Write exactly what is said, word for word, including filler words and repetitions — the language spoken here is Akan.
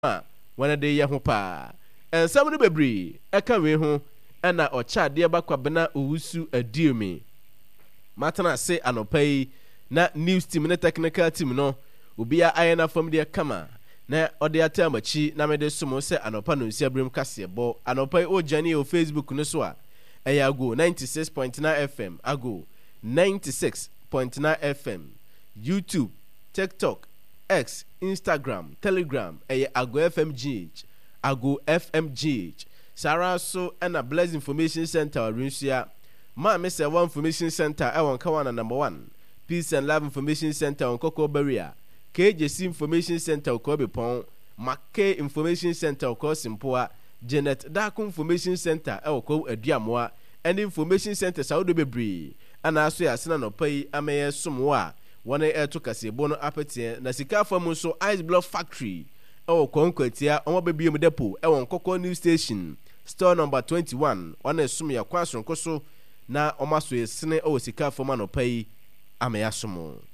wana de ye ho pa ensam no bebri eka we ho na ocha de bakwabena owusu adiumi matana se anopai na news team na technical team no obia ayena fam de kama na ode atamachi na mede somo se anopa no nsia brem kase bo anopai o jani o Facebook no so a eyago ninety-six point nine F M ago ninety-six point nine F M YouTube, TikTok, X, Instagram, Telegram, eye Ago F M G H, Ago F M G H. Sarah so and a Bless Information Center Runsia. Ma Mister One Information Center, I want Kawana number one. Peace and Love Information Center on Coco Barrier. K J C Information Center Kobe Pong. Mackay Information Center Kosimpoa. Janet Dakum Information Center Elko Ediamoa. And Information Center Saudi Bebri. And also Asana no pay Amaya Sumwa. One air to Cassie Bono Appetite, Nasika Famuso Ice Block Factory, or Conquetia, or Baby Depot, or Coco News Station, store number twenty-one, one a Sumia Quason Coso, na Omasu Sene or Sika Fomano Pay, Ameasumo.